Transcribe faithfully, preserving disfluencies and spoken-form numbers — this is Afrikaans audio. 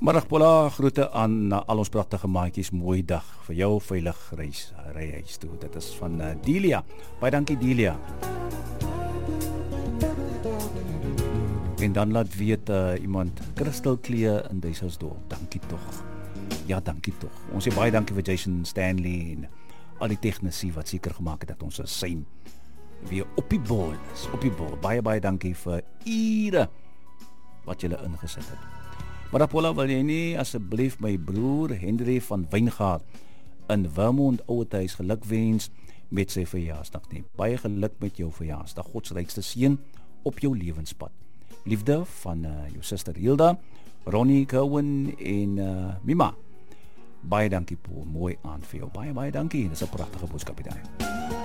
Middag Paula, groete aan uh, al ons pragtige maatjies, mooi dag vir jou, veilig reis, ry huis toe. Dit is van uh, Delia. Baie dankie Delia. En dan laat weet uh, iemand, Crystal Klee in Duiselsdorp, dankie tog. Ja, dankie tog. Ons sê baie dankie vir Jason Stanley en al die tegnisie wat seker gemaak het dat ons sein weer op die bol is, op die bol. Baie, baie dankie vir ure wat julle ingesit het. Maar Apollo, wil jy nie asseblief my broer Henry van Wyngaard in Vermont Ouerhuis gelukwens met sy verjaarsdag nie. Baie geluk met jou verjaarsdag. God se rykste seën op jou lewenspad. Liefde van uh, jou suster Hilda, Ronnie Cowan en uh, Mima. Baie dankie Paul, mooi aan vir jou. Baie, baie dankie. Dis 'n pragtige boodskap hier.